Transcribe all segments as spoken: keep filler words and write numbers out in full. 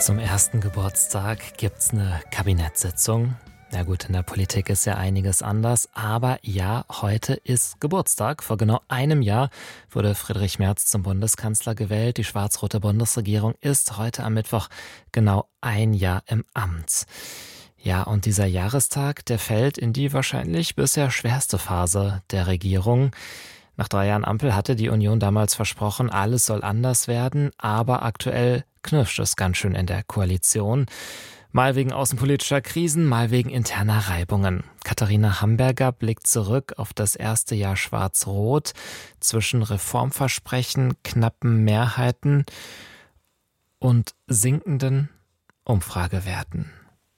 Zum ersten Geburtstag gibt's eine Kabinettssitzung. Na gut, in der Politik ist ja einiges anders, aber ja, heute ist Geburtstag. Vor genau einem Jahr wurde Friedrich Merz zum Bundeskanzler gewählt. Die schwarz-rote Bundesregierung ist heute am Mittwoch genau ein Jahr im Amt. Ja, und dieser Jahrestag, der fällt in die wahrscheinlich bisher schwerste Phase der Regierung. Nach drei Jahren Ampel hatte die Union damals versprochen, alles soll anders werden, aber aktuell knirscht es ganz schön in der Koalition. Mal wegen außenpolitischer Krisen, mal wegen interner Reibungen. Katharina Hamberger blickt zurück auf das erste Jahr Schwarz-Rot zwischen Reformversprechen, knappen Mehrheiten und sinkenden Umfragewerten.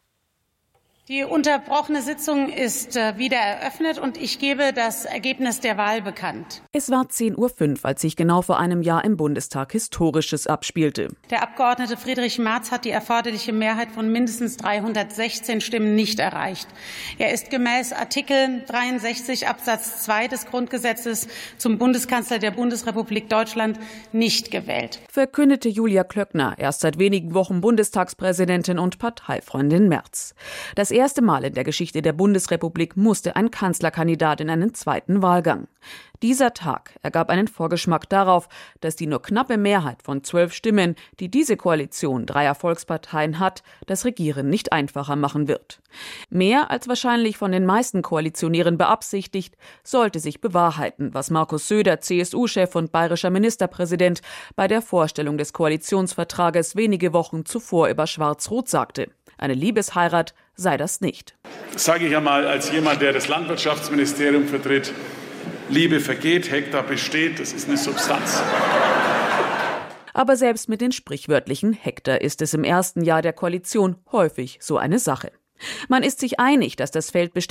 Die unterbrochene Sitzung ist wieder eröffnet und ich gebe das Ergebnis der Wahl bekannt. Es war zehn Uhr fünf, als sich genau vor einem Jahr im Bundestag Historisches abspielte. Der Abgeordnete Friedrich Merz hat die erforderliche Mehrheit von mindestens dreihundertsechzehn Stimmen nicht erreicht. Er ist gemäß Artikel dreiundsechzig Absatz zwei des Grundgesetzes zum Bundeskanzler der Bundesrepublik Deutschland nicht gewählt. Verkündete Julia Klöckner, erst seit wenigen Wochen Bundestagspräsidentin und Parteifreundin Merz. Das erste Mal in der Geschichte der Bundesrepublik musste ein Kanzlerkandidat in einen zweiten Wahlgang. Dieser Tag ergab einen Vorgeschmack darauf, dass die nur knappe Mehrheit von zwölf Stimmen, die diese Koalition dreier Volksparteien hat, das Regieren nicht einfacher machen wird. Mehr als wahrscheinlich von den meisten Koalitionären beabsichtigt, sollte sich bewahrheiten, was Markus Söder, C S U-Chef und bayerischer Ministerpräsident, bei der Vorstellung des Koalitionsvertrages wenige Wochen zuvor über Schwarz-Rot sagte. Eine Liebesheirat sei das nicht. Das sage ich einmal als jemand, der das Landwirtschaftsministerium vertritt. Liebe vergeht, Hektar besteht, das ist eine Substanz. Aber selbst mit den sprichwörtlichen Hektar ist es im ersten Jahr der Koalition häufig so eine Sache. Man ist sich einig, dass das Feld besteht.